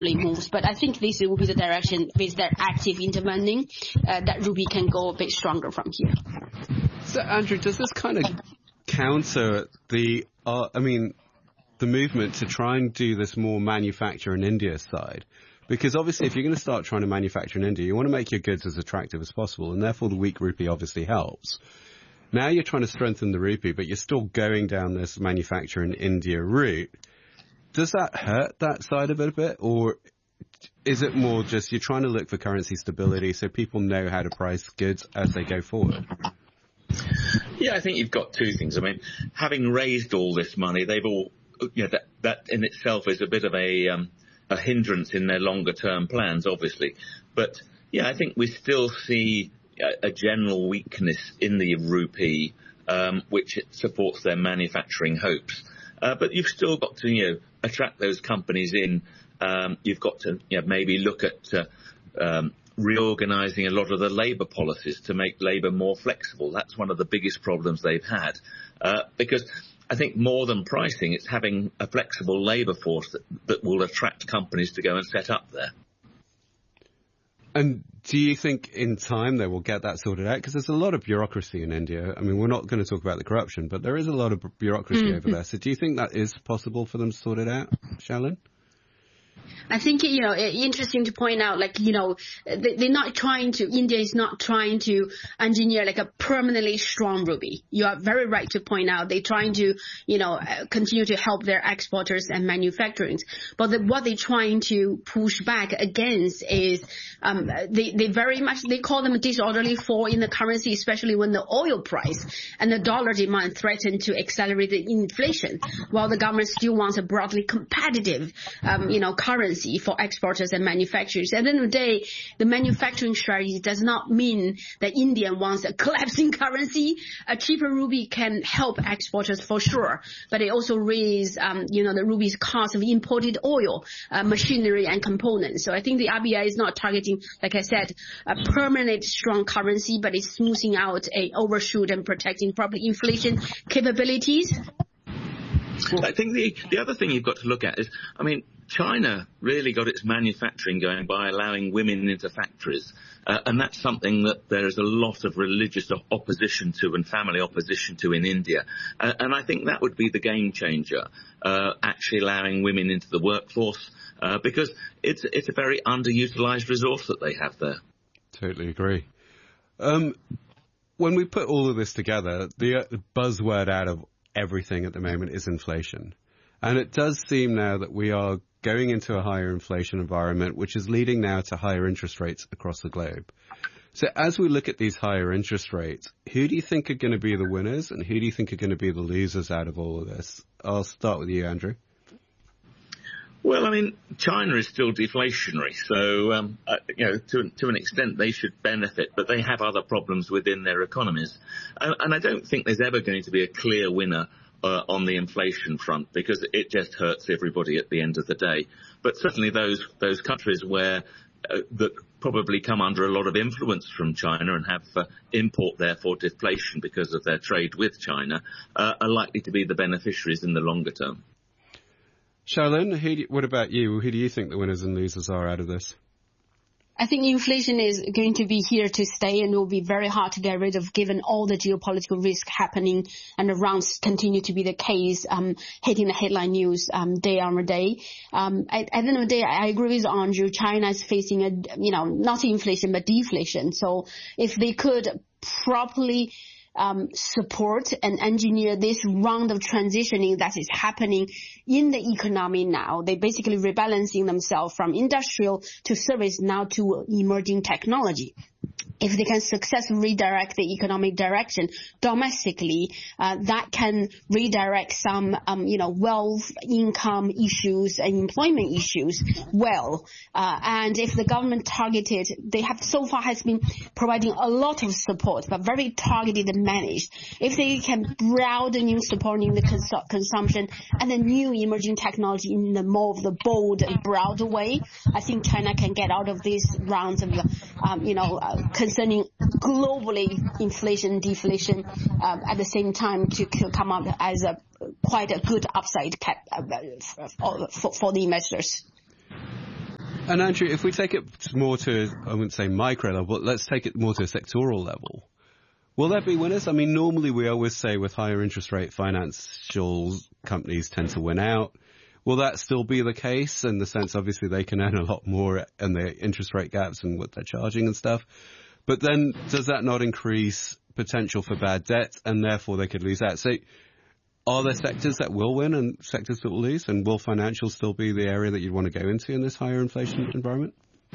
moves. But I think this will be the direction with their active intervening that rupee can go a bit stronger from here. So, Andrew, does this kind of counter the movement to try and do this more manufacture in India side? Because obviously if you're going to start trying to manufacture in India, you want to make your goods as attractive as possible, and therefore the weak rupee obviously helps. Now you're trying to strengthen the rupee, but you're still going down this manufacture in India route. Does that hurt that side of it a bit, or is it more just you're trying to look for currency stability so people know how to price goods as they go forward? Yeah, I think you've got two things. I mean, having raised all this money, they've all, that in itself is a bit of a hindrance in their longer term plans, obviously. But yeah, I think we still see a general weakness in the rupee, which supports their manufacturing hopes. But you've still got to, attract those companies in. You've got to, maybe look at reorganising a lot of the labour policies to make labour more flexible. That's one of the biggest problems they've had, because I think more than pricing, it's having a flexible labour force that will attract companies to go and set up there. And do you think in time they will get that sorted out? Because there's a lot of bureaucracy in India. I mean, we're not going to talk about the corruption, but there is a lot of bureaucracy over there. So do you think that is possible for them to sort it out, Xiaolin? I think, interesting to point out, they're not trying to, India is not trying to engineer like a permanently strong rupee. You are very right to point out they're trying to, continue to help their exporters and manufacturing. But what they're trying to push back against is, they very much, they call them a disorderly fall in the currency, especially when the oil price and the dollar demand threaten to accelerate the inflation, while the government still wants a broadly competitive, currency for exporters and manufacturers. At the end of the day, the manufacturing strategy does not mean that India wants a collapsing currency. A cheaper rupee can help exporters for sure, but it also raises, the rupee's cost of imported oil, machinery and components. So I think the RBI is not targeting, like I said, a permanent strong currency, but it's smoothing out a overshoot and protecting probably inflation capabilities. I think the other thing you've got to look at is, China really got its manufacturing going by allowing women into factories. And that's something that there is a lot of religious opposition to and family opposition to in India. And I think that would be the game changer, actually allowing women into the workforce, because it's a very underutilized resource that they have there. Totally agree. When we put all of this together, the buzzword out of everything at the moment is inflation. And it does seem now that we are going into a higher inflation environment, which is leading now to higher interest rates across the globe. So as we look at these higher interest rates, who do you think are going to be the winners and who do you think are going to be the losers out of all of this? I'll start with you, Andrew. Well, China is still deflationary, so, to an extent they should benefit, but they have other problems within their economies. And I don't think there's ever going to be a clear winner on the inflation front, because it just hurts everybody at the end of the day. But certainly those countries where that probably come under a lot of influence from China and have import, therefore, deflation because of their trade with China, are likely to be the beneficiaries in the longer term. Xiaolin, what about you? Who do you think the winners and losers are out of this? I think inflation is going to be here to stay and will be very hard to get rid of given all the geopolitical risk happening and around continue to be the case, hitting the headline news day on day. At the end of the day, I agree with Andrew. China is facing not inflation but deflation. So if they could properly support and engineer this round of transitioning that is happening in the economy now. They basically rebalancing themselves from industrial to service now to emerging technology. If they can successfully redirect the economic direction domestically, that can redirect some, wealth, income issues and employment issues well. And if the government targeted, they have so far has been providing a lot of support, but very targeted and managed. If they can broaden in supporting the consumption and the new emerging technology in the more of the bold and broad way, I think China can get out of these rounds of, concerning globally inflation, deflation, at the same time to come up as quite a good upside for the investors. And Andrew, if we take it more to, I wouldn't say micro level, but let's take it more to a sectoral level. Will there be winners? I mean, normally we always say with higher interest rate, financial companies tend to win out. Will that still be the case in the sense, obviously, they can earn a lot more in their interest rate gaps and what they're charging and stuff? But then does that not increase potential for bad debt and therefore they could lose out? So are there sectors that will win and sectors that will lose? And will financial still be the area that you'd want to go into in this higher inflation environment?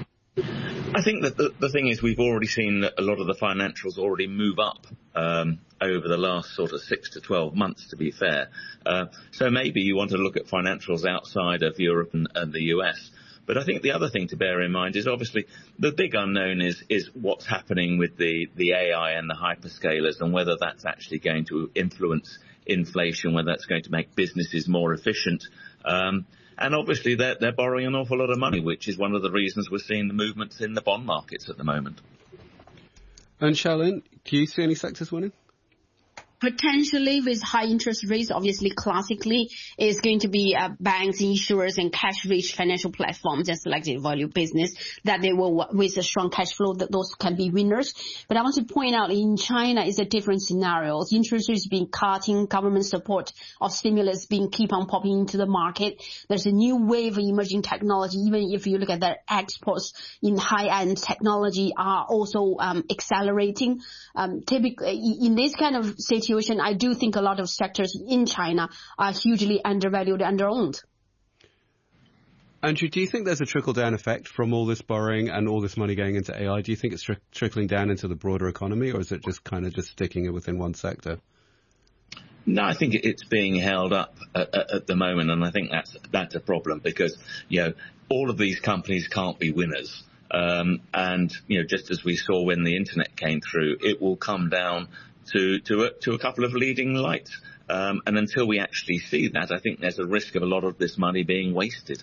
I think that the thing is we've already seen that a lot of the financials already move up over the last sort of 6 to 12 months, to be fair. So maybe you want to look at financials outside of Europe and the US. But I think the other thing to bear in mind is obviously the big unknown is what's happening with the AI and the hyperscalers and whether that's actually going to influence inflation, whether that's going to make businesses more efficient. And obviously they're borrowing an awful lot of money, which is one of the reasons we're seeing the movements in the bond markets at the moment. And Xiaolin, do you see any sectors winning? Potentially with high interest rates, obviously classically is going to be banks, insurers and cash-rich financial platforms and selected value business that they will, with a strong cash flow, that those can be winners. But I want to point out in China is a different scenario. Interest rates being cutting, government support of stimulus being keep on popping into the market. There's a new wave of emerging technology. Even if you look at their exports in high-end technology are also accelerating. Typically, in this kind of situation, I do think a lot of sectors in China are hugely undervalued and underowned. Andrew, do you think there's a trickle-down effect from all this borrowing and all this money going into AI? Do you think it's trickling down into the broader economy, or is it just kind of just sticking it within one sector? No, I think it's being held up at the moment, and I think that's a problem because, all of these companies can't be winners. And, just as we saw when the internet came through, it will come down to a couple of leading lights. And until we actually see that, I think there's a risk of a lot of this money being wasted.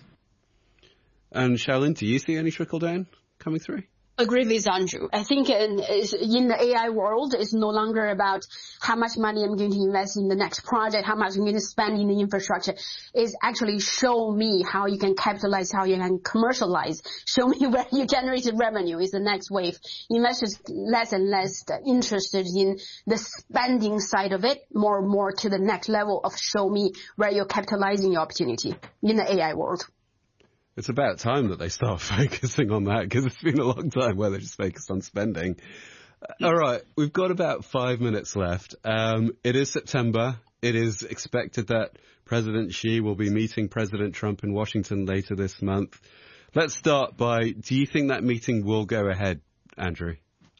And Xiaolin, do you see any trickle down coming through? Agree with Andrew. I think in the AI world, it's no longer about how much money I'm going to invest in the next project, how much I'm going to spend in the infrastructure. It's actually show me how you can capitalize, how you can commercialize. Show me where you generated revenue is the next wave. Investors less and less interested in the spending side of it, more and more to the next level of show me where you're capitalizing your opportunity in the AI world. It's about time that they start focusing on that because it's been a long time where they're just focused on spending. All right, we've got about 5 minutes left. It is September. It is expected that President Xi will be meeting President Trump in Washington later this month. Let's start by, do you think that meeting will go ahead, Andrew?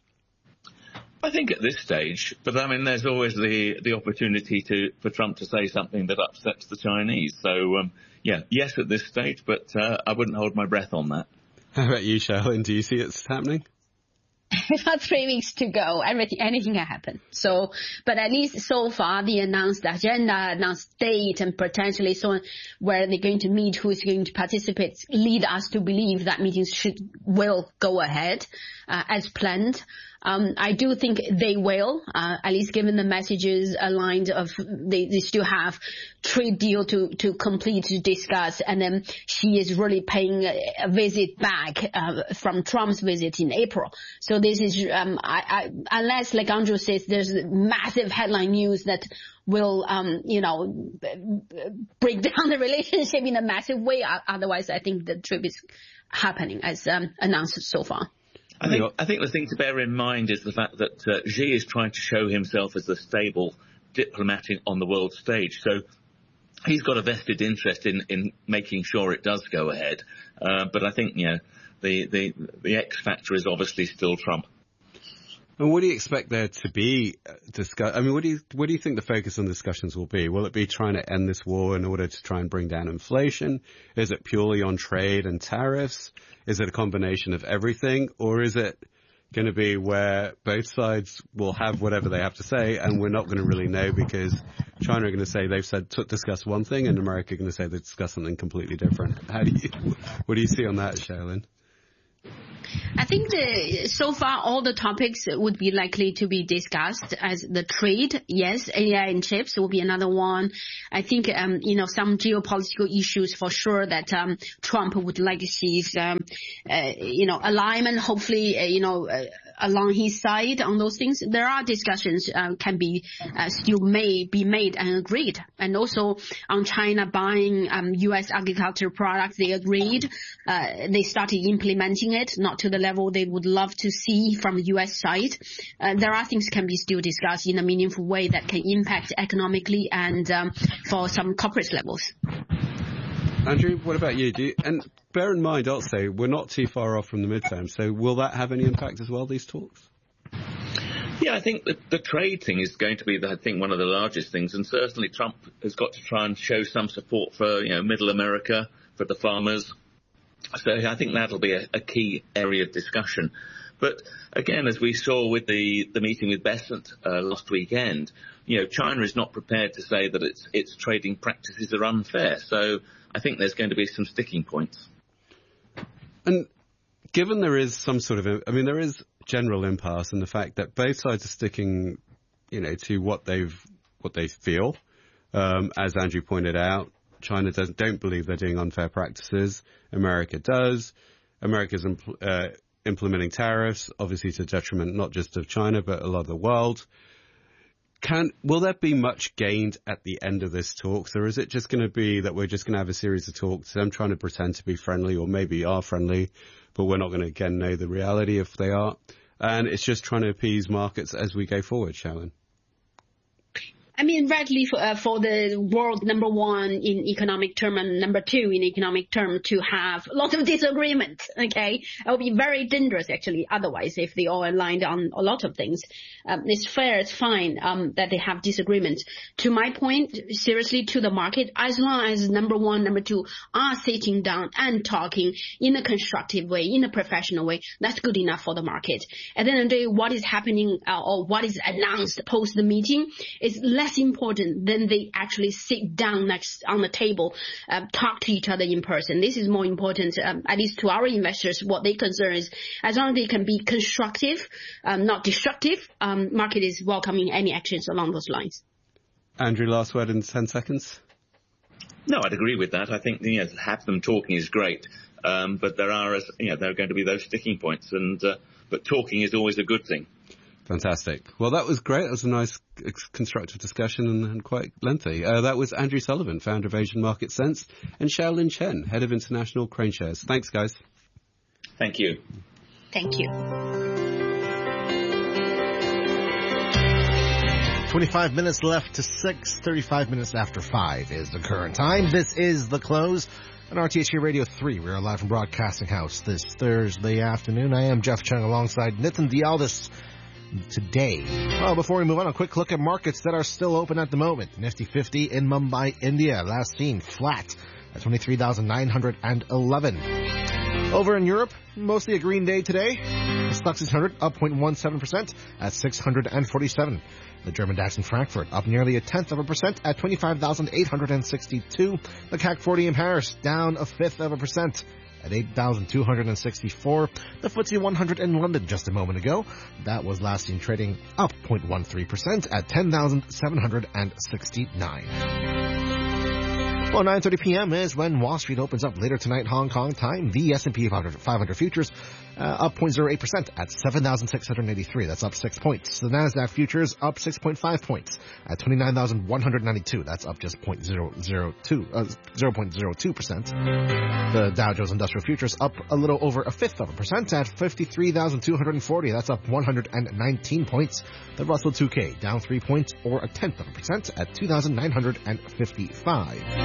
I think at this stage, but I mean, there's always the opportunity for Trump to say something that upsets the Chinese. So, yes at this stage, but I wouldn't hold my breath on that. How about you, Xiaolin? Do you see it's happening? About 3 weeks to go. Anything can happen. So, but at least so far, they announced the agenda, announced date, and potentially so on, where they're going to meet, who's going to participate, lead us to believe that meetings will go ahead as planned. I do think they will, at least given the messages aligned of they still have trade deal to complete, to discuss, and then she is really paying a visit back from Trump's visit in April. So this is, unless, like Andrew says, there's massive headline news that will, break down the relationship in a massive way. Otherwise, I think the trip is happening as announced so far. I think the thing to bear in mind is the fact that Xi is trying to show himself as a stable diplomat on the world stage. So he's got a vested interest in making sure it does go ahead. But I think, the X factor is obviously still Trump. And what do you expect there to be discussed? I mean, what do you think the focus on discussions will be? Will it be trying to end this war in order to try and bring down inflation? Is it purely on trade and tariffs? Is it a combination of everything? Or is it going to be where both sides will have whatever they have to say and we're not going to really know because China are going to say they've said discuss one thing and America are going to say they discuss something completely different? What do you see on that, Xiaolin? I think so far all the topics would be likely to be discussed as the trade. Yes, AI and chips will be another one. I think, some geopolitical issues for sure that Trump would like to see, alignment, hopefully, along his side on those things. There are discussions can be still may be made and agreed. And also on China buying U.S. agricultural products, they agreed. They started implementing it, not to the level they would love to see from the U.S. side. There are things can be still discussed in a meaningful way that can impact economically and for some corporate levels. Andrew, what about you? And bear in mind also, we're not too far off from the midterm, so will that have any impact as well, these talks? Yeah, I think that the trade thing is going to be, one of the largest things, and certainly Trump has got to try and show some support for, middle America, for the farmers. So I think that'll be a key area of discussion. But again, as we saw with the meeting with Besant last weekend, China is not prepared to say that its trading practices are unfair. So I think there's going to be some sticking points. And given there is some sort of, there is general impasse in the fact that both sides are sticking, to what they feel. As Andrew pointed out, China don't believe they're doing unfair practices. America does. America's implementing tariffs, obviously to detriment not just of China, but a lot of the world. Will there be much gained at the end of this talks, or is it just going to be that we're just going to have a series of talks, them trying to pretend to be friendly, or maybe are friendly, but we're not going to again know the reality if they are, and it's just trying to appease markets as we go forward, Xiaolin? Rightly for the world number one in economic term and number two in economic term to have lots of disagreement, okay? It will be very dangerous, actually, otherwise, if they all aligned on a lot of things. It's fair, it's fine that they have disagreement. To my point, seriously, to the market, as long as number one, number two are sitting down and talking in a constructive way, in a professional way, that's good enough for the market. At the end of the day, what is happening or what is announced post the meeting is less important than they actually sit down next on the table, talk to each other in person. This is more important, at least to our investors. What they concern is as long as they can be constructive, not destructive, market is welcoming any actions along those lines. Andrew, last word in 10 seconds. No, I'd agree with that. I think have them talking is great, but there are going to be those sticking points, but talking is always a good thing. Fantastic. Well, that was great. That was a nice, constructive discussion and quite lengthy. That was Andrew Sullivan, founder of Asian Market Sense, and Xiaolin Chen, head of International Crane Shares. Thanks, guys. Thank you. Thank you. 25 minutes left to 6, 35 minutes after 5 is the current time. This is The Close on RTHK Radio 3. We are live from Broadcasting House this Thursday afternoon. I am Jeff Chung alongside Nitin Dialdis. Today. Well, before we move on, a quick look at markets that are still open at the moment. Nifty 50 in Mumbai, India, last seen flat at 23,911. Over in Europe, mostly a green day today. The Stoxx 600 up 0.17% at 647. The German DAX in Frankfurt up nearly 0.1% at 25,862. The CAC 40 in Paris down 0.1% at 8,264. The FTSE 100 in London just a moment ago. That was last seen trading up 0.13% at 10,769. Well, 9:30 p.m. is when Wall Street opens up later tonight, Hong Kong time. The S&P 500 futures up 0.08% at 7,683. That's up 6 points. The NASDAQ futures up 6.5 points at 29,192. That's up just 0.02%. The Dow Jones Industrial Futures up a little over 0.1% at 53,240. That's up 119 points. The Russell 2K down 3 points or 0.1% at 2,955.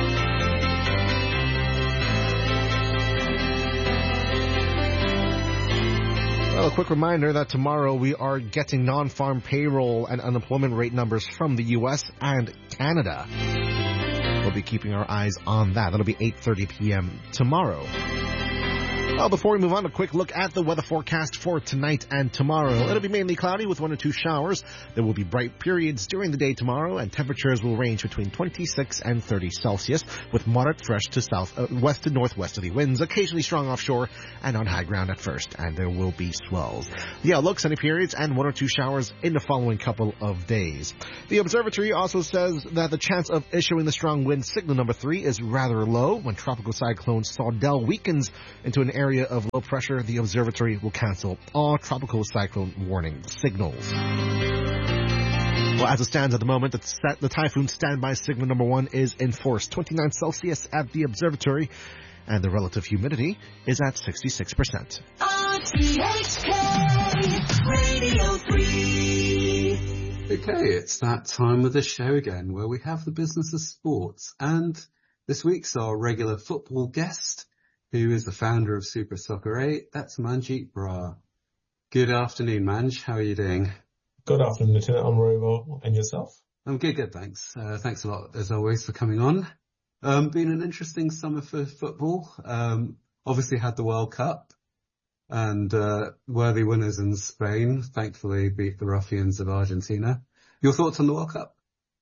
Well, a quick reminder that tomorrow we are getting non-farm payroll and unemployment rate numbers from the U.S. and Canada. We'll be keeping our eyes on that. That'll be 8:30 p.m. tomorrow. Well, before we move on, a quick look at the weather forecast for tonight and tomorrow. It'll be mainly cloudy with 1 or 2 showers. There will be bright periods during the day tomorrow, and temperatures will range between 26 and 30 Celsius, with moderate fresh to west to northwesterly winds, occasionally strong offshore and on high ground at first, and there will be swells. The outlook, sunny periods and 1 or 2 showers in the following couple of days. The observatory also says that the chance of issuing the strong wind signal number 3 is rather low. When tropical cyclone Saldel weakens into an area of low pressure, the observatory will cancel all tropical cyclone warning signals. Well, as it stands at the moment, the typhoon standby signal number 1 is in force, 29 Celsius at the observatory, and the relative humidity is at 66%. RTHK Radio 3. Okay, it's that time of the show again where we have the business of sports, and this week's our regular football guest, who is the founder of Super Soccer 8. That's Manjeet Brar. Good afternoon, Manj. How are you doing? Good afternoon, Lieutenant. I'm very well. And yourself? I'm good, thanks. Thanks a lot, as always, for coming on. Been an interesting summer for football. Obviously had the World Cup, and worthy winners in Spain thankfully beat the ruffians of Argentina. Your thoughts on the World Cup?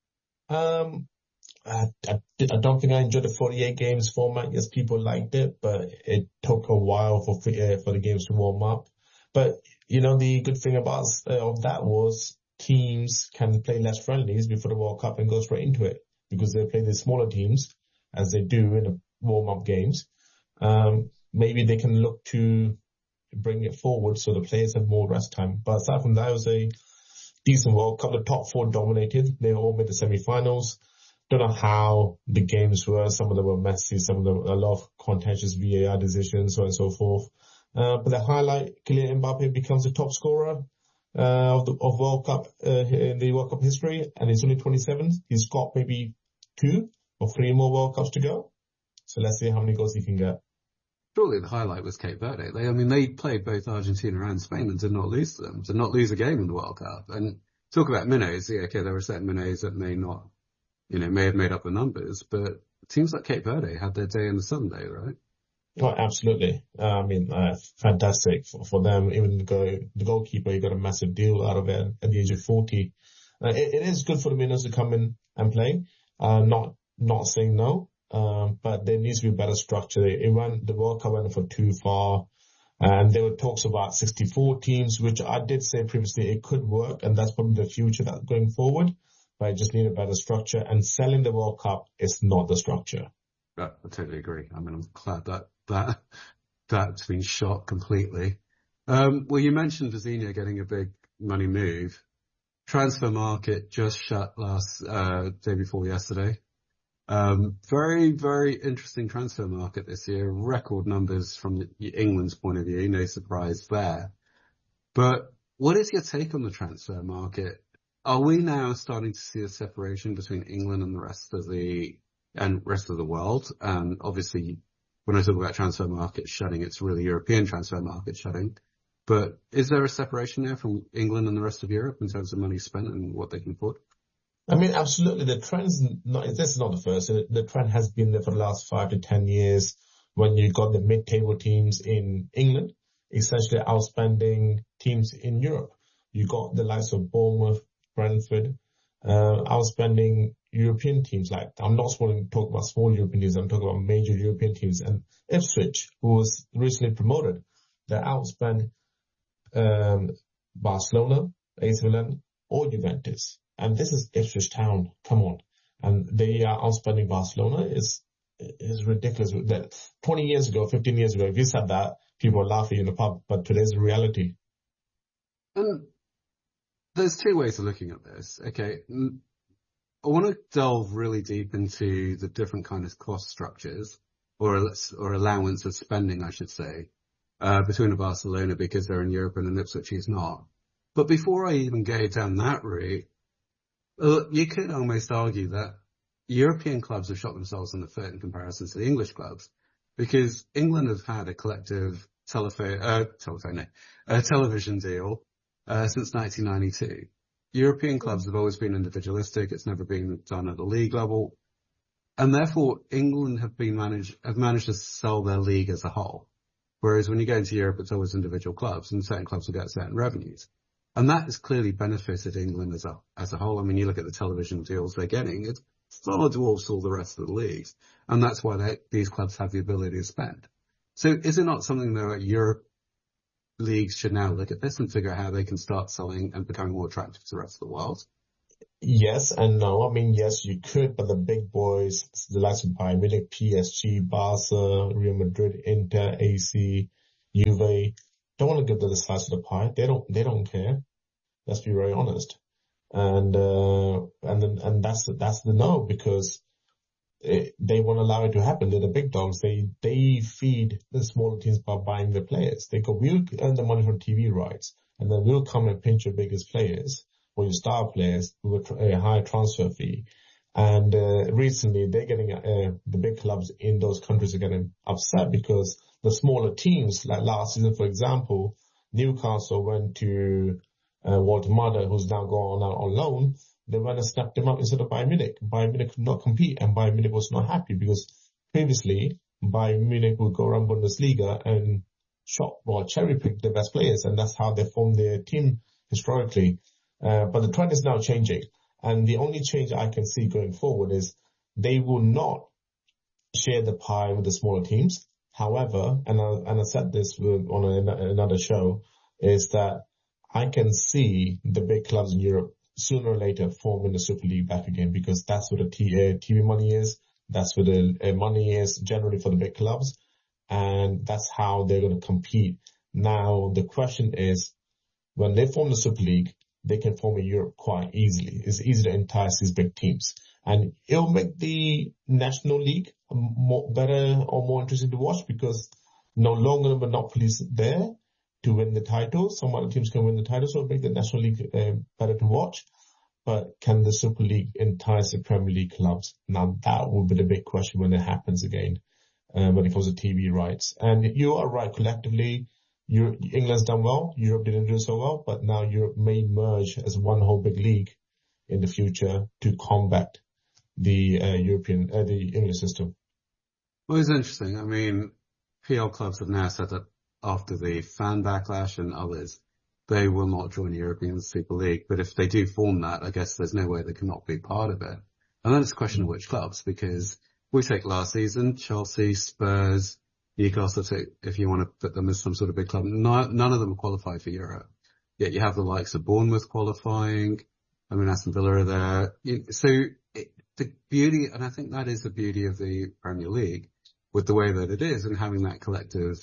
I don't think I enjoyed the 48 games format. Yes, people liked it, but it took a while for the games to warm up. But, you know, the good thing about of that was teams can play less friendlies before the World Cup and go straight into it, because they play the smaller teams as they do in the warm-up games. Maybe they can look to bring it forward so the players have more rest time. But aside from that, it was a decent World Cup. The top 4 dominated. They all made the semi-finals. Don't know how the games were. Some of them were messy. Some of them a lot of contentious VAR decisions, so on and so forth. But the highlight, Kylian Mbappe becomes the top scorer of World Cup in the World Cup history, and he's only 27. He's got maybe 2 or 3 more World Cups to go. So let's see how many goals he can get. Surely the highlight was Cape Verde. They played both Argentina and Spain and did not lose to them, did not lose a game in the World Cup. And talk about minnows. Yeah, okay, there were certain minnows that may have made up the numbers, but it seems like Cape Verde had their day in the sun day, right? Oh, absolutely. Fantastic for them. Even the goalkeeper, he got a massive deal out of it at the age of 40. It is good for the minnows to come in and play. Not saying no, but there needs to be better structure. The World Cup went for too far, and there were talks about 64 teams, which I did say previously it could work, and that's probably the future that going forward. But I just need a better structure, and selling the World Cup is not the structure. I totally agree. I mean, I'm glad that's been shot completely. Well, you mentioned Vizinha getting a big money move. Transfer market just shut day before yesterday. Very, very interesting transfer market this year. Record numbers from England's point of view. No surprise there. But what is your take on the transfer market? Are we now starting to see a separation between England and the rest of the world? And obviously, when I talk about transfer market shutting, it's really European transfer market shutting. But is there a separation there from England and the rest of Europe in terms of money spent and what they can afford? I mean, absolutely. This is not the first. The trend has been there for the last 5 to 10 years, when you got the mid-table teams in England essentially outspending teams in Europe. You got the likes of Bournemouth, Brentford, outspending European teams. Like, I'm not talking about small European teams, I'm talking about major European teams. And Ipswich, who was recently promoted, they outspent Barcelona, AC Milan, or Juventus. And this is Ipswich Town. Come on. And they are outspending Barcelona is ridiculous. That 20 years ago, 15 years ago, if you said that, people would laugh at you in the pub, but today's the reality. There's 2 ways of looking at this. Okay. I want to delve really deep into the different kind of cost structures or allowance of spending, I should say, between a Barcelona, because they're in Europe, and an Ipswich is not. But before I even go down that route, you could almost argue that European clubs have shot themselves in the foot in comparison to the English clubs, because England have had a collective television deal since 1992. European clubs have always been individualistic. It's never been done at the league level. And therefore, England have managed to sell their league as a whole. Whereas when you go into Europe, it's always individual clubs, and certain clubs will get certain revenues. And that has clearly benefited England as a whole. I mean, you look at the television deals they're getting, it's far dwarfs all the rest of the leagues. And that's why these clubs have the ability to spend. So is it not something that Europe leagues should now look at this and figure out how they can start selling and becoming more attractive to the rest of the world? Yes and no. I mean, yes, you could, but the big boys, the likes of Bayern Munich, PSG, Barca, Real Madrid, Inter, AC, Juve, don't want to give them the slice of the pie. They don't care. Let's be very honest. And that's the no, because they won't allow it to happen. They're the big dogs. They feed the smaller teams by buying the players. They go, we'll earn the money from TV rights, and then we'll come and pinch your biggest players or your star players with a high transfer fee. And recently, they're getting the big clubs in those countries are getting upset because the smaller teams, like last season, for example, Newcastle went to Walter Mada, who's now gone out on loan. They went and snapped him up instead of Bayern Munich. Bayern Munich could not compete, and Bayern Munich was not happy because previously Bayern Munich would go around Bundesliga and cherry pick the best players, and that's how they formed their team historically. But the trend is now changing, and the only change I can see going forward is they will not share the pie with the smaller teams. However, and I said this on another show, is that I can see the big clubs in Europe sooner or later forming the Super League back again, because that's where the TV money is. That's where the money is generally for the big clubs, and that's how they're going to compete. Now, the question is, when they form the Super League, they can form in Europe quite easily. It's easy to entice these big teams, and it'll make the National League better or more interesting to watch, because no longer the monopolies there to win the titles. Some other teams can win the titles, so it'll make the National League better to watch. But can the Super League entice the Premier League clubs? Now, that will be the big question when it happens again, when it comes to TV rights. And you are right, collectively, England's done well, Europe didn't do so well, but now Europe may merge as one whole big league in the future to combat the the English system. Well, it's interesting. I mean, PL clubs have now said that after the fan backlash and others, they will not join the European Super League. But if they do form that, I guess there's no way they cannot be part of it. And then it's a question of which clubs, because we take last season, Chelsea, Spurs, Newcastle, if you want to put them as some sort of big club, none of them qualify for Europe. Yet you have the likes of Bournemouth qualifying. I mean, Aston Villa are there. So the beauty, and I think that is the beauty of the Premier League with the way that it is and having that collective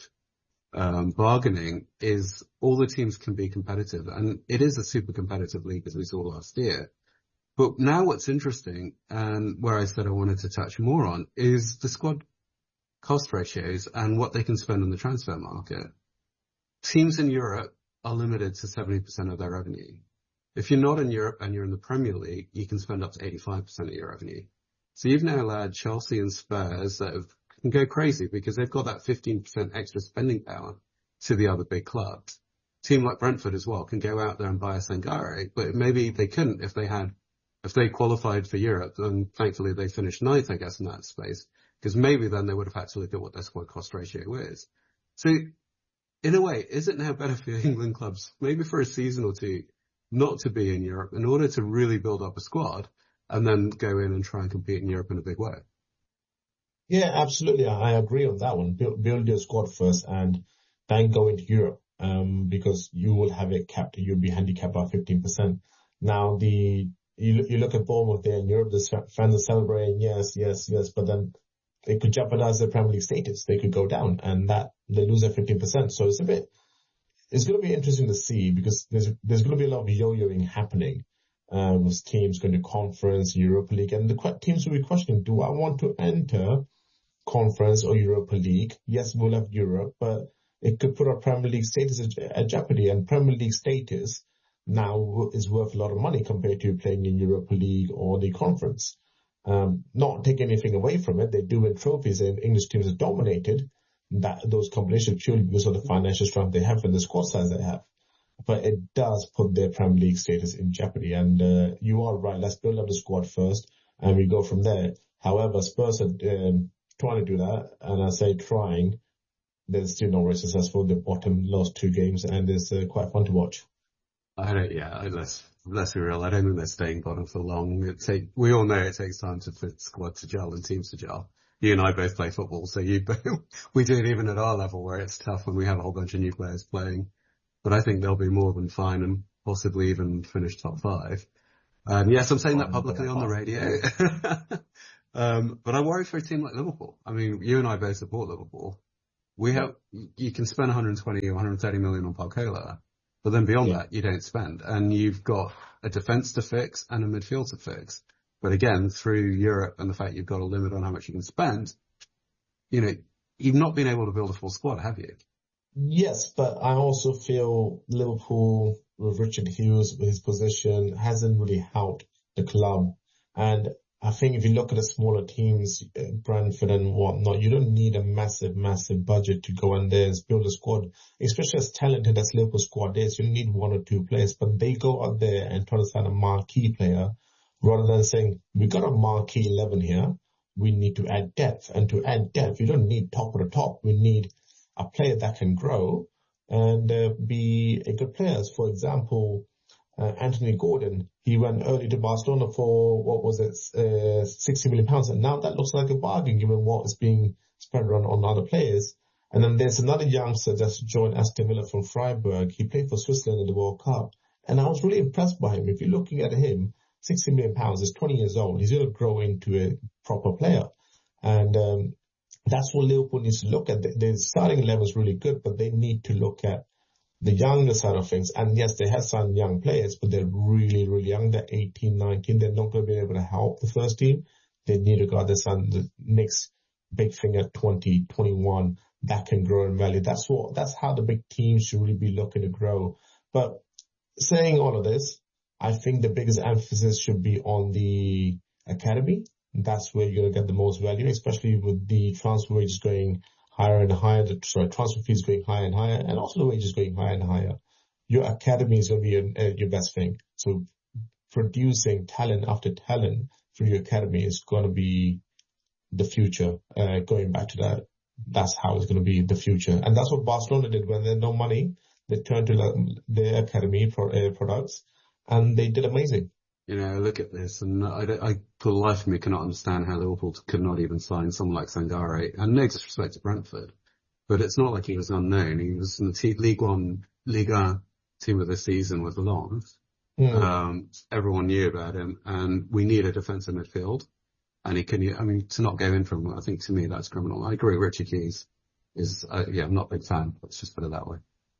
bargaining, is all the teams can be competitive, and it is a super competitive league as we saw last year. But now what's interesting, and where I said I wanted to touch more on, is the squad cost ratios and what they can spend on the transfer market. Teams in Europe are limited to 70% of their revenue. If you're not in Europe and you're in the Premier League, you can spend up to 85% of your revenue. So you've now allowed Chelsea and Spurs that can go crazy because they've got that 15% extra spending power to the other big clubs. A team like Brentford as well can go out there and buy a Sangare, but maybe they couldn't if they qualified for Europe, and thankfully they finished ninth, I guess, in that space, because maybe then they would have had to look at what their squad cost ratio is. So in a way, is it now better for England clubs, maybe for a season or two, not to be in Europe in order to really build up a squad and then go in and try and compete in Europe in a big way? Yeah, absolutely. I agree on that one. Build your squad first and then go into Europe, because you will have it capped. You'll be handicapped by 15%. Now, you look at Bournemouth there in Europe, the fans are celebrating, yes, but then they could jeopardize their Premier League status. They could go down, and that they lose their 15%. So it's going to be interesting to see, because there's going to be a lot of yo-yoing happening, with teams going to conference, Europa League, and the teams will be questioning, do I want to enter conference or Europa League? Yes, we'll have Europe, but it could put our Premier League status at jeopardy, and Premier League status now is worth a lot of money compared to playing in Europa League or the conference. Not take anything away from it. They do win trophies, and English teams have dominated those competitions purely because of the financial strength they have and the squad size they have. But it does put their Premier League status in jeopardy. And you are right. Let's build up the squad first, and we go from there. However, Spurs are trying to do that, and I say trying. they're still not very successful. The bottom lost 2 games, and it's quite fun to watch. Let's be real. I don't think they're staying bottom for long. We all know it takes time for squad to gel and teams to gel. You and I both play football, so we do it even at our level where it's tough when we have a whole bunch of new players playing. But I think they'll be more than fine and possibly even finish top 5. Yes, I'm saying that publicly on the radio. But I worry for a team like Liverpool. I mean, you and I both support Liverpool. You can spend 120 or 130 million on Parkola, but then beyond that, you don't spend. And you've got a defence to fix and a midfield to fix. But again, through Europe and the fact you've got a limit on how much you can spend, you've not been able to build a full squad, have you? Yes, but I also feel Liverpool with Richard Hughes, with his position, hasn't really helped the club. And I think if you look at the smaller teams, Brentford and whatnot, you don't need a massive budget to go in there and build a squad, especially as talented as Liverpool's squad is. You need 1 or 2 players, but they go out there and try to sign a marquee player rather than saying, we got a marquee 11 here. We need to add depth. And to add depth, you don't need top of the top. We need a player that can grow and be a good player. For example, Anthony Gordon, he went early to Barcelona for, 60 million pounds. And now that looks like a bargain given what is being spread around on other players. And then there's another youngster that's joined Aston Villa from Freiburg. He played for Switzerland in the World Cup. And I was really impressed by him. If you're looking at him, 60 million pounds, he's 20 years old. He's going to grow into a proper player. And that's what Liverpool needs to look at. The starting 11 is really good, but they need to look at the younger side of things. And yes, they have some young players, but they're really, really young. They're 18, 19. They're not going to be able to help the first team. They need to guard the next big thing at 20, 21 that can grow in value. That's how the big teams should really be looking to grow. But saying all of this, I think the biggest emphasis should be on the academy. That's where you're going to get the most value, especially with the transfer wages going higher and higher, transfer fees going higher and higher, and also the wages going higher and higher. Your academy is going to be your best thing. So producing talent after talent through your academy is going to be the future. Going back to that, that's how it's going to be the future. And that's what Barcelona did when they had no money. They turned to their academy products, and they did amazing. Look at this, and I for the life of me cannot understand how Liverpool could not even sign someone like Sangare. And no disrespect to Brentford, but it's not like he was unknown. He was in the League 1 team of the season with Lens. Everyone knew about him, and we need a defensive midfield. And to not go in from him, I think to me that's criminal. I agree. Richard Hughes is, I'm not a big fan. Let's just put it that way.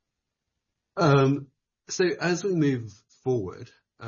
So as we move forward,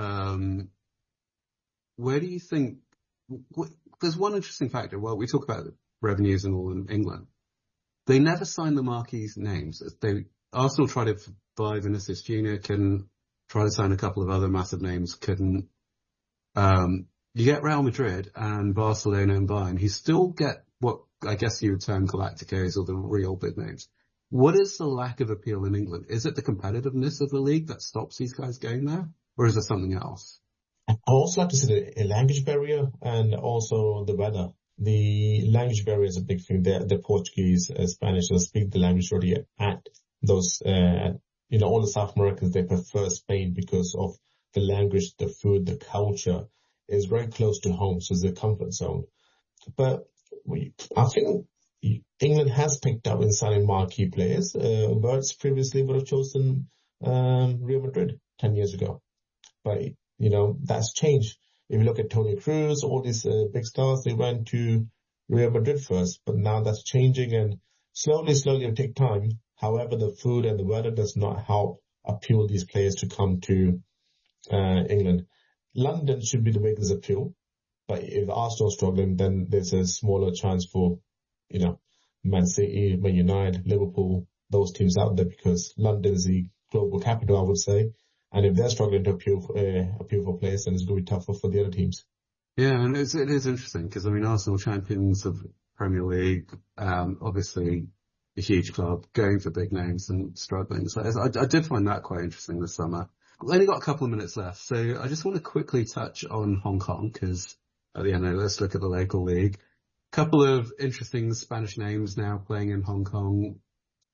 where do you think, there's one interesting factor. Well, we talk about revenues and all in England. They never sign the marquee names. Arsenal tried to buy Vinicius Jr., couldn't. Try to sign a couple of other massive names, couldn't. You get Real Madrid and Barcelona and Bayern, who still get what I guess you would term Galacticos or the real big names. What is the lack of appeal in England? Is it the competitiveness of the league that stops these guys going there? Or is there something else? I also like to say a language barrier and also the weather. The language barrier is a big thing. The Portuguese, Spanish, they speak the language already at those, all the South Americans, they prefer Spain because of the language, the food, the culture is very close to home. So it's a comfort zone. But I think England has picked up in signing marquee players. Birds previously would have chosen Real Madrid 10 years ago. But that's changed. If you look at Toni Kroos, all these big stars, they went to Real Madrid first, but now that's changing and slowly it'll take time. However, the food and the weather does not help appeal these players to come to England. London should be the biggest appeal, but if Arsenal is struggling, then there's a smaller chance for, Man City, Man United, Liverpool, those teams out there because London is the global capital, I would say. And if they're struggling to appeal for players, then it's going to be tougher for the other teams. Yeah, and it is interesting because, Arsenal champions of Premier League, obviously a huge club, going for big names and struggling. So I did find that quite interesting this summer. We've only got a couple of minutes left, so I just want to quickly touch on Hong Kong because at the end, let's look at the local league. Couple of interesting Spanish names now playing in Hong Kong.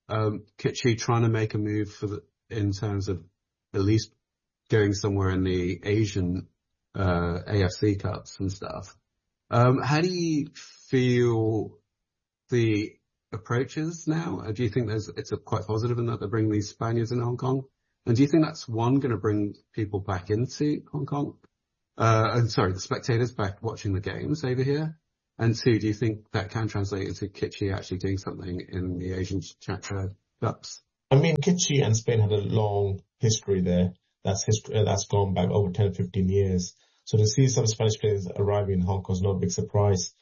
Kitchee trying to make a move in terms of at least going somewhere in the Asian AFC Cups and stuff. How do you feel the approaches now? Do you think it's quite positive in that they're bringing these Spaniards in Hong Kong? And do you think that's one going to bring people back into Hong Kong? The spectators back watching the games over here? And two, do you think that can translate into Kitchee actually doing something in the Asian Cups? I mean, Kitchee and Spain had a long history there. That's gone back over 10, 15 years. So to see some Spanish players arriving in Hong Kong is not a big surprise.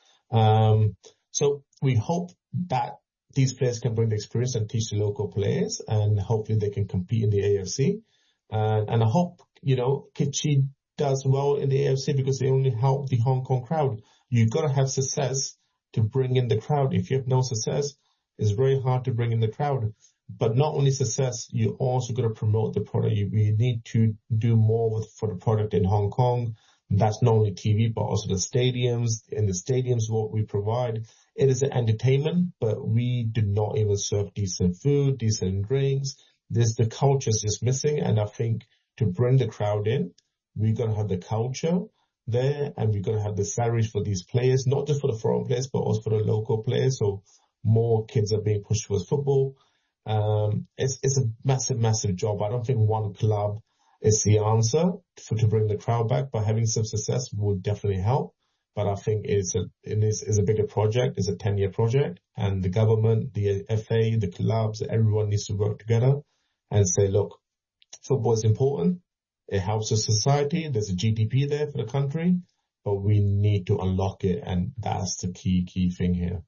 So we hope that these players can bring the experience and teach the local players, and hopefully they can compete in the AFC. And I hope, Kitchee does well in the AFC because they only help the Hong Kong crowd. You've got to have success to bring in the crowd. If you have no success, it's very hard to bring in the crowd. But not only success, you also got to promote the product. We need to do more for the product in Hong Kong. That's not only TV, but also the stadiums. In the stadiums, what we provide, it is an entertainment, but we do not even serve decent food, decent drinks. The culture is just missing. And I think to bring the crowd in, we're going to have the culture there, and we're going to have the salaries for these players, not just for the foreign players, but also for the local players. So more kids are being pushed towards football. It's a massive job. I don't think one club is the answer to bring the crowd back, but having some success would definitely help. But I think it is a bigger project. It's a 10-year project, and the government, the FA, the clubs, everyone needs to work together and say, look, football is important. It helps the society. There's a GDP there for the country, but we need to unlock it, and that's the key thing here.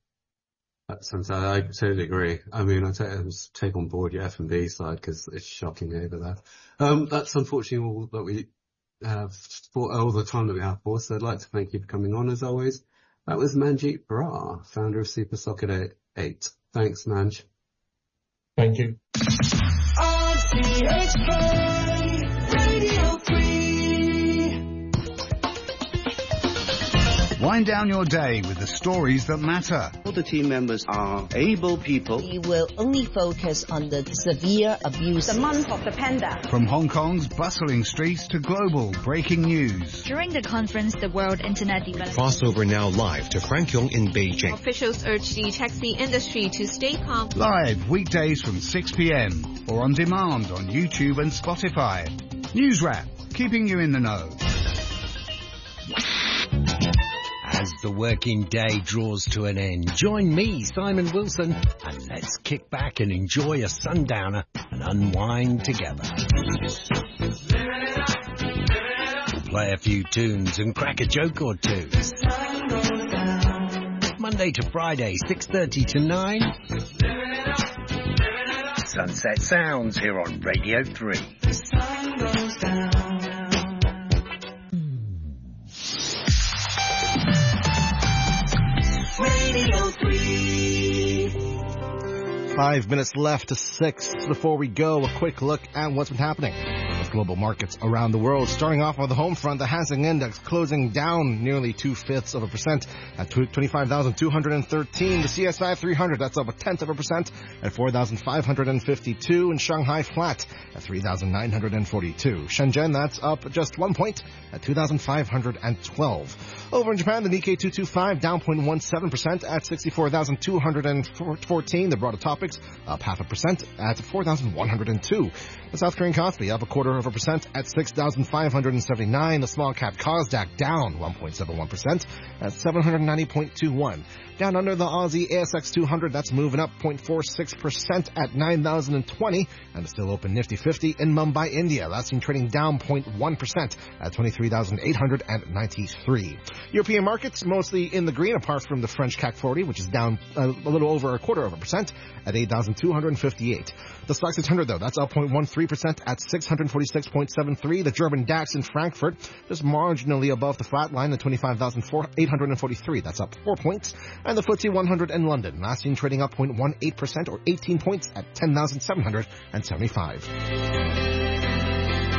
I totally agree. I mean, I take on board your F&B side because it's shocking over there. That's unfortunately all that we have for all the time that we have for. So I'd like to thank you for coming on as always. That was Manjeet Brar, founder of Super Soccer 8. Thanks, Manj. Thank you. RTHK Radio 3. Wind down your day with the stories that matter. All the team members are able people. We will only focus on the severe abuse. The month of the panda. From Hong Kong's bustling streets to global breaking news. During the conference, the World Internet Development Crossover now live to Frank Yong in Beijing. Officials urge the taxi industry to stay calm. Live weekdays from 6 p.m. or on demand on YouTube and Spotify. News Wrap, keeping you in the know. As the working day draws to an end, join me, Simon Wilson, and let's kick back and enjoy a sundowner and unwind together. We'll play a few tunes and crack a joke or two. Monday to Friday, 6:30 to 9. Sunset Sounds here on Radio 3. Radio 3. 5 minutes left to 6. Before we go, a quick look at what's been happening with global markets around the world. Starting off on the home front, the Hang Seng Index closing down nearly 0.2% at 25,213. The CSI 300, that's up 0.1% at 4,552. And Shanghai flat at 3,942. Shenzhen, that's up just 1 point at 2,512. Over in Japan, the Nikkei 225 down 0.17% at 64,214. The broader topics up 0.5% at 4,102. The South Korean Kospi up 0.25% at 6,579. The small cap Kosdaq down 1.71% at 790.21. Down under the Aussie ASX 200, that's moving up 0.46% at 9,020. And the still open Nifty 50 in Mumbai, India. That's been trading down 0.1% at 23,893. European markets mostly in the green, apart from the French CAC 40, which is down a little over 0.25% at 8,258. The STOXX 600, though, that's up 0.13% at 646.73. The German DAX in Frankfurt just marginally above the flat line at 25,843. That's up 4 points. And the FTSE 100 in London, last seen trading up 0.18% or 18 points at 10,775.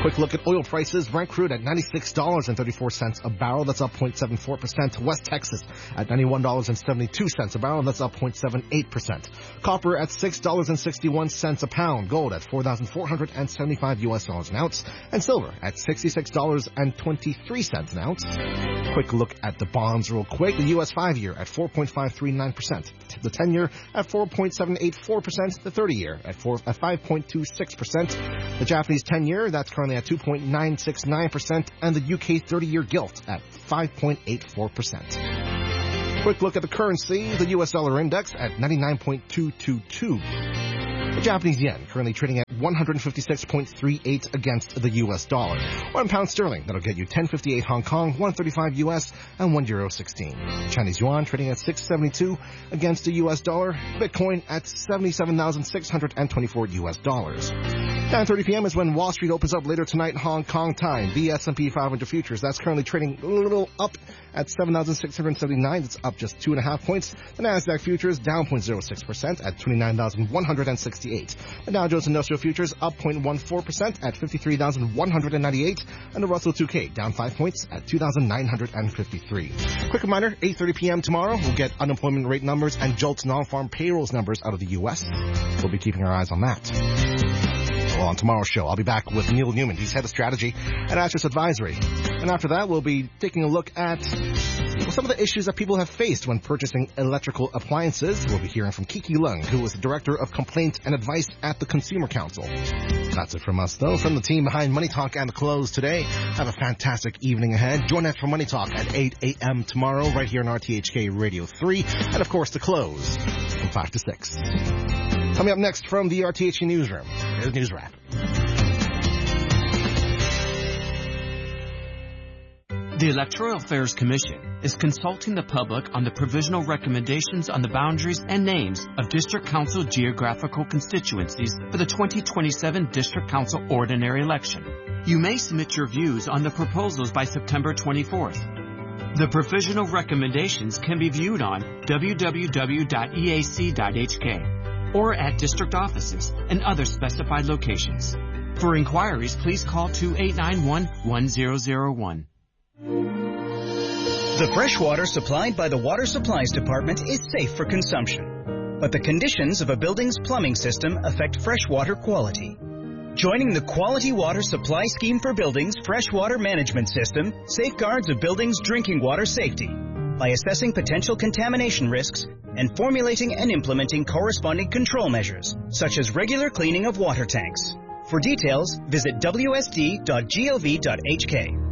Quick look at oil prices. Brent crude at $96.34 a barrel. That's up 0.74%. West Texas at $91.72 a barrel. That's up 0.78%. Copper at $6.61 a pound. Gold at $4,475 an ounce. And silver at $66.23 an ounce. Quick look at the bonds real quick. The U.S. 5-year at 4.539%. The 10-year at 4.784%. The 30-year at 5.26%. The Japanese 10-year, that's currently at 2.969%. And the UK 30-year gilt at 5.84%. Quick look at the currency. The U.S. dollar index at 99.222. The Japanese yen currently trading at 156.38 against the U.S. dollar. 1 pound sterling, that'll get you 10.58 Hong Kong, 1.35 U.S. and €1.16. Chinese yuan trading at 6.72 against the U.S. dollar. Bitcoin at 77,624 U.S. dollars. 9:30 p.m. is when Wall Street opens up later tonight, Hong Kong time. The S&P 500 futures, that's currently trading a little up at 7,679. It's up just 2.5 points. The Nasdaq futures down 0.06% at 29,168. The Dow Jones Industrial Futures up 0.14% at 53,198. And the Russell 2K down 5 points at 2,953. Quick reminder, 8:30 p.m. tomorrow, we'll get unemployment rate numbers and JOLTS non-farm payrolls numbers out of the U.S. We'll be keeping our eyes on that. Well, on tomorrow's show, I'll be back with Neil Newman. He's head of strategy at Ashes Advisory. And after that, we'll be taking a look at some of the issues that people have faced when purchasing electrical appliances. We'll be hearing from Kiki Leung, who is the Director of Complaint and Advice at the Consumer Council. That's it from us, though. From the team behind Money Talk and The Close today, have a fantastic evening ahead. Join us for Money Talk at 8 a.m. tomorrow, right here on RTHK Radio 3. And, of course, The Close from 5 to 6. Coming up next from the RTHK Newsroom, here's News Wrap. The Electoral Affairs Commission is consulting the public on the provisional recommendations on the boundaries and names of District Council geographical constituencies for the 2027 District Council ordinary election. You may submit your views on the proposals by September 24th. The provisional recommendations can be viewed on www.eac.hk or at district offices and other specified locations. For inquiries, please call 2891-1001. The fresh water supplied by the Water Supplies Department is safe for consumption, but the conditions of a building's plumbing system affect freshwater quality. Joining the Quality Water Supply Scheme for Buildings Freshwater Management System safeguards a building's drinking water safety by assessing potential contamination risks and formulating and implementing corresponding control measures, such as regular cleaning of water tanks. For details, visit wsd.glv.hk.